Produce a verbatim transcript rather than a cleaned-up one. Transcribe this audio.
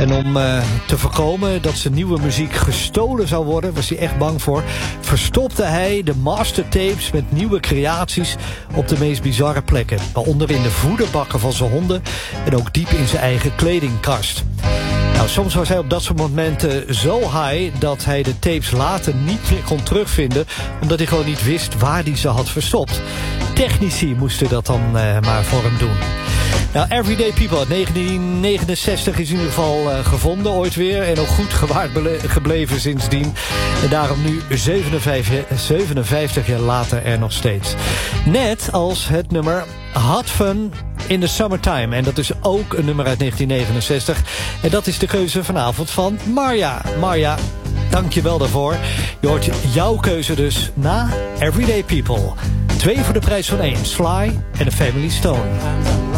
En om uh, te voorkomen dat zijn nieuwe muziek gestolen zou worden, was hij echt bang voor, verstopte hij de mastertapes met nieuwe creaties op de meest bizarre plekken. Waaronder in de voederbakken van zijn honden en ook diep in zijn eigen kledingkast. Nou, soms was hij op dat soort momenten zo high dat hij de tapes later niet meer kon terugvinden, omdat hij gewoon niet wist waar hij ze had verstopt. Technici moesten dat dan uh, maar voor hem doen. Nou, Everyday People uit negentien negenenzestig is in ieder geval uh, gevonden ooit weer. En ook goed gewaard gebleven sindsdien. En daarom nu zevenenvijftig, zevenenvijftig jaar later er nog steeds. Net als het nummer Hot Fun in the Summertime. En dat is ook een nummer uit negentien negenenzestig. En dat is de keuze vanavond van Marja. Marja, dank je wel daarvoor. Je hoort jouw keuze dus na Everyday People. Twee voor de prijs van één. Sly en The Family Stone.